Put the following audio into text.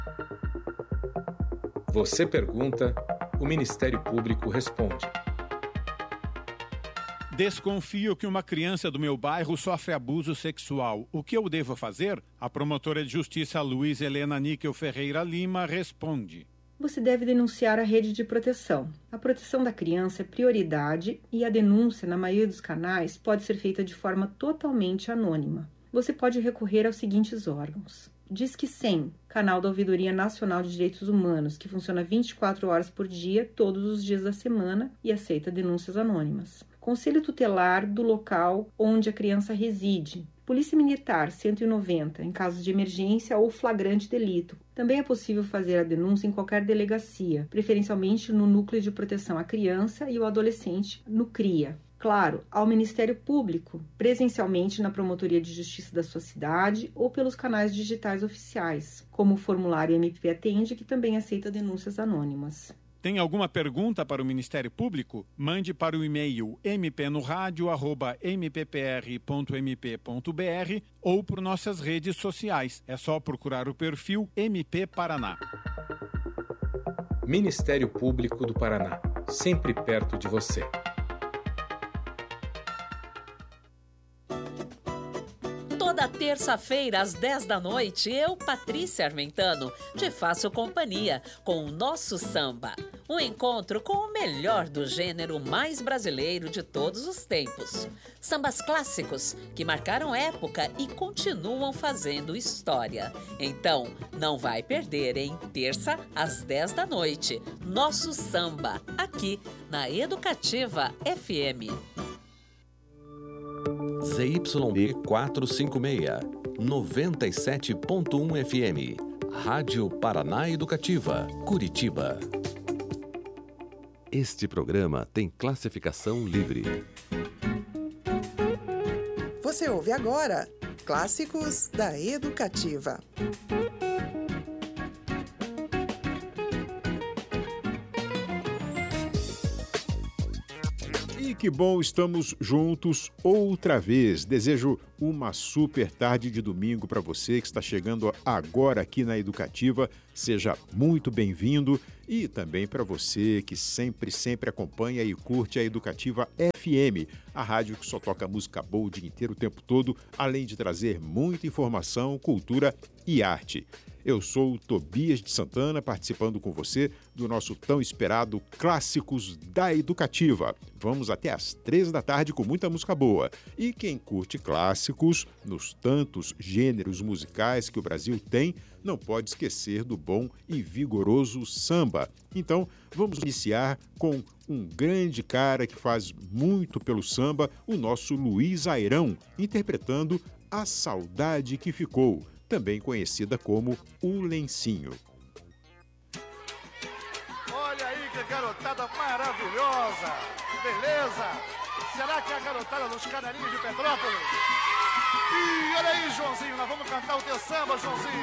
Você pergunta, o Ministério Público responde. Desconfio que uma criança do meu bairro sofre abuso sexual. O que eu devo fazer? A promotora de justiça Luiz Helena Níquel Ferreira Lima responde. Você deve denunciar a rede de proteção. A proteção da criança é prioridade e a denúncia, na maioria dos canais, pode ser feita de forma totalmente anônima. Você pode recorrer aos seguintes órgãos. Disque 100, canal da Ouvidoria Nacional de Direitos Humanos, que funciona 24 horas por dia, todos os dias da semana e aceita denúncias anônimas. Conselho Tutelar do local onde a criança reside. Polícia Militar 190, em casos de emergência ou flagrante delito. Também é possível fazer a denúncia em qualquer delegacia, preferencialmente no Núcleo de Proteção à Criança e ao Adolescente, no CRIA. Claro, ao Ministério Público, presencialmente na Promotoria de Justiça da sua cidade ou pelos canais digitais oficiais, como o formulário MP Atende, que também aceita denúncias anônimas. Tem alguma pergunta para o Ministério Público? Mande para o e-mail mpnoradio@mppr.mp.br ou por nossas redes sociais. É só procurar o perfil MP Paraná. Ministério Público do Paraná, sempre perto de você. Toda terça-feira, às 10 da noite, eu, Patrícia Armentano, te faço companhia com o Nosso Samba. Um encontro com o melhor do gênero mais brasileiro de todos os tempos. Sambas clássicos que marcaram época e continuam fazendo história. Então, não vai perder, hein? Terça, às 10 da noite. Nosso Samba, aqui na Educativa FM. ZYD 456, 97.1 FM. Rádio Paraná Educativa, Curitiba. Este programa tem classificação livre. Você ouve agora Clássicos da Educativa. Que bom, estamos juntos outra vez. Desejo uma super tarde de domingo para você que está chegando agora aqui na Educativa. Seja muito bem-vindo e também para você que sempre acompanha e curte a Educativa FM, a rádio que só toca música boa o dia inteiro, o tempo todo, além de trazer muita informação, cultura e arte. Eu sou o Tobias de Santana, participando com você do nosso tão esperado Clássicos da Educativa. Vamos até às 3 da tarde com muita música boa. E quem curte clássicos, nos tantos gêneros musicais que o Brasil tem, não pode esquecer do bom e vigoroso samba. Então, vamos iniciar com um grande cara que faz muito pelo samba, o nosso Luiz Airão, interpretando A Saudade que Ficou, também conhecida como O Lencinho. Olha aí que garotada maravilhosa! Beleza? Será que é a garotada dos Canarinhos de Petrópolis? E olha aí, Joãozinho, nós vamos cantar o teu samba, Joãozinho!